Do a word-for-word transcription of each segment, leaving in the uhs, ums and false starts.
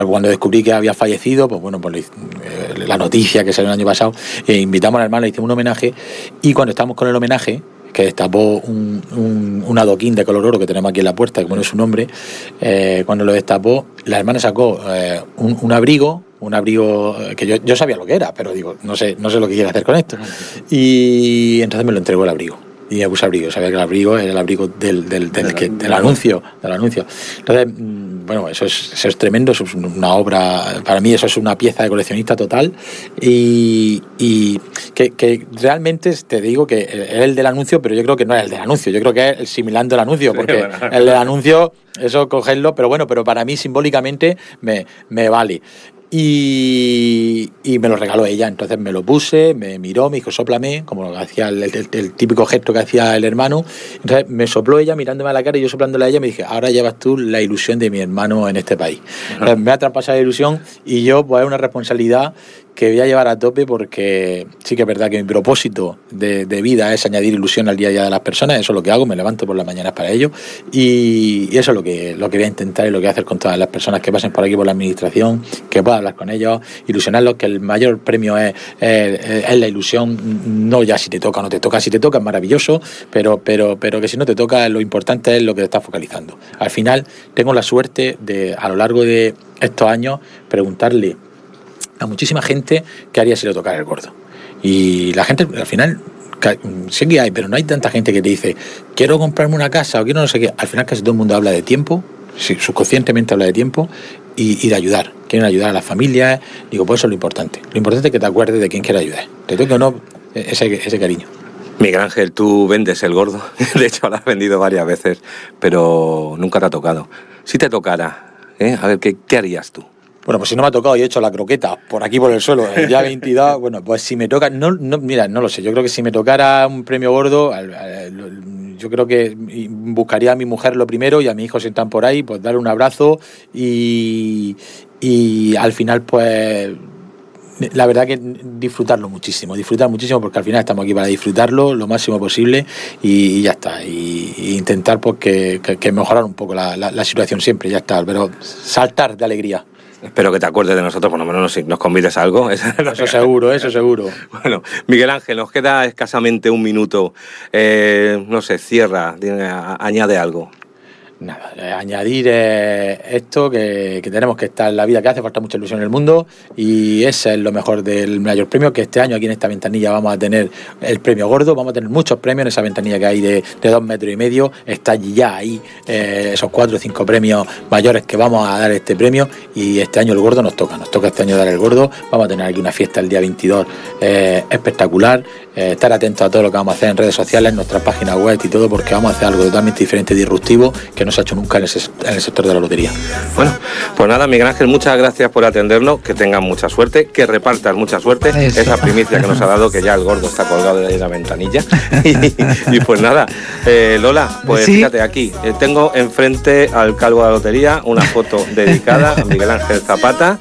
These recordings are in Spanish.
Cuando descubrí que había fallecido, pues bueno, pues eh, la noticia que salió el año pasado, eh, invitamos al hermano, le hicimos un homenaje, y cuando estábamos con el homenaje, que destapó un, un, un adoquín de color oro que tenemos aquí en la puerta, que pone su nombre, eh, cuando lo destapó, la hermana sacó eh, un, un abrigo, un abrigo que yo, yo sabía lo que era, pero digo, no sé, no sé lo que quiere hacer con esto. Y entonces me lo entregó el abrigo. Y me puse abrigo, sabía que el abrigo era el abrigo del, del, del, que, del anuncio, del anuncio. Entonces, bueno, eso es, eso es tremendo, eso es una obra, para mí eso es una pieza de coleccionista total, y, y que, que realmente te digo que es el del anuncio, pero yo creo que no es el del anuncio, yo creo que es el similando el anuncio, porque sí, bueno, el del anuncio, eso cogerlo, pero bueno, pero para mí simbólicamente me, me vale. Y, y me lo regaló ella, entonces me lo puse, me miró, me dijo sóplame, como lo hacía el, el, el típico gesto que hacía el hermano. Entonces me sopló ella mirándome a la cara, y yo soplándole a ella me dije, ahora llevas tú la ilusión de mi hermano en este país. Entonces, me ha traspasado la ilusión, y yo pues es una responsabilidad que voy a llevar a tope, porque sí que es verdad que mi propósito de, de vida es añadir ilusión al día a día de las personas. Eso es lo que hago, me levanto por las mañanas para ello, y, y eso es lo que, lo que voy a intentar y lo que voy a hacer con todas las personas que pasen por aquí por la administración, que pueda hablar con ellos, ilusionarlos, que el mayor premio es, es, es la ilusión, no ya si te toca o no te toca. Si te toca es maravilloso, pero, pero, pero que si no te toca, lo importante es lo que te estás focalizando. Al final tengo la suerte de, a lo largo de estos años, preguntarle a muchísima gente qué haría si le tocara el gordo. Y la gente, al final, sí que hay, pero no hay tanta gente que te dice, quiero comprarme una casa o quiero no sé qué. Al final casi todo el mundo habla de tiempo, subconscientemente habla de tiempo y, y de ayudar. Quieren ayudar a las familias. Digo, pues eso es lo importante. Lo importante es que te acuerdes de quién quiere ayudar. Te toque o no ese, ese cariño. Miguel Ángel, tú vendes el gordo. De hecho, lo has vendido varias veces, pero nunca te ha tocado. Si te tocara, ¿eh? A ver, ¿qué, qué harías tú? Bueno, pues si no me ha tocado y he hecho la croqueta por aquí por el suelo el día veintidós, bueno, pues si me toca, no, no, mira, no lo sé, yo creo que si me tocara un premio gordo, al, al, yo creo que buscaría a mi mujer lo primero y a mi hijo si están por ahí, pues darle un abrazo y, y al final pues la verdad que disfrutarlo muchísimo, disfrutar muchísimo, porque al final estamos aquí para disfrutarlo lo máximo posible y, y ya está, y, y intentar pues que, que, que mejorar un poco la, la, la situación siempre, ya está, pero saltar de alegría. Espero que te acuerdes de nosotros, por lo menos nos, nos convides a algo. Eso seguro, eso seguro. Bueno, Miguel Ángel, nos queda escasamente un minuto. Eh, no sé, cierra, añade algo. Nada, eh, añadir eh, esto, que, que tenemos que estar en la vida, que hace falta mucha ilusión en el mundo, y ese es lo mejor del mayor premio, que este año aquí en esta ventanilla vamos a tener el premio gordo, vamos a tener muchos premios en esa ventanilla que hay de, de dos metros y medio, está ya ahí eh, esos cuatro o cinco premios mayores que vamos a dar este premio, y este año el gordo nos toca, nos toca este año dar el gordo, vamos a tener aquí una fiesta el día veintidós eh, espectacular, eh, estar atentos a todo lo que vamos a hacer en redes sociales, en nuestra página web y todo, porque vamos a hacer algo totalmente diferente, disruptivo, que no se ha hecho nunca en el, en el sector de la lotería. Bueno, pues nada, Miguel Ángel, muchas gracias por atendernos, que tengan mucha suerte, que repartas mucha suerte, eso. Esa primicia que nos ha dado, que ya el gordo está colgado de la ventanilla. y, y pues nada, eh, Lola, pues sí. Fíjate aquí, eh, tengo enfrente al calvo de la lotería una foto dedicada a Miguel Ángel Zapata,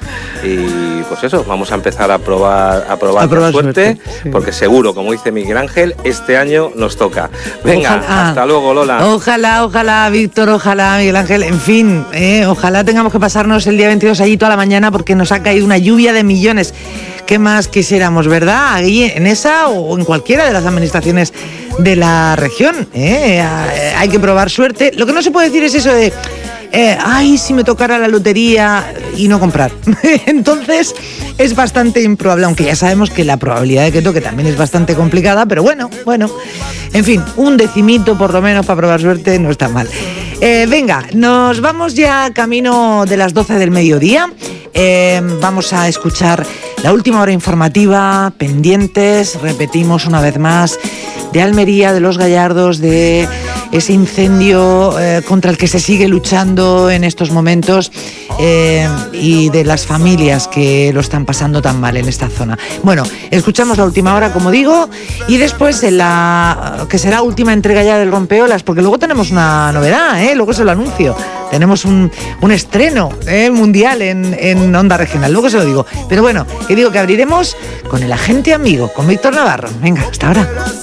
y pues eso, vamos a empezar a probar, a probar, a probar suerte, suerte sí. Porque seguro, como dice Miguel Ángel, este año nos toca. Venga, ojalá. Hasta luego, Lola. Ojalá, ojalá, Víctor, ojalá, Miguel Ángel, en fin, eh, ojalá tengamos que pasarnos el día veintidós allí toda la mañana, porque nos ha caído una lluvia de millones. ¿Qué más quisiéramos, verdad? Ahí en esa o en cualquiera de las administraciones de la región. ¿eh? Hay que probar suerte. Lo que no se puede decir es eso de Eh, ay, si me tocara la lotería y no comprar. Entonces es bastante improbable, aunque ya sabemos que la probabilidad de que toque también es bastante complicada, pero bueno, bueno, en fin, un decimito por lo menos para probar suerte no está mal. Eh, venga, nos vamos ya camino de las doce del mediodía. Eh, vamos a escuchar la última hora informativa, pendientes, repetimos una vez más, de Almería, de Los Gallardos, de ese incendio eh, contra el que se sigue luchando en estos momentos eh, y de las familias que lo están pasando tan mal en esta zona. Bueno, escuchamos la última hora, como digo, y después en la que será última entrega ya del Rompeolas, porque luego tenemos una novedad, ¿eh? Luego se lo anuncio. Tenemos un, un estreno ¿eh? mundial en, en Onda Regional, luego se lo digo. Pero bueno, que digo que abriremos con el agente amigo, con Víctor Navarro. Venga, hasta ahora.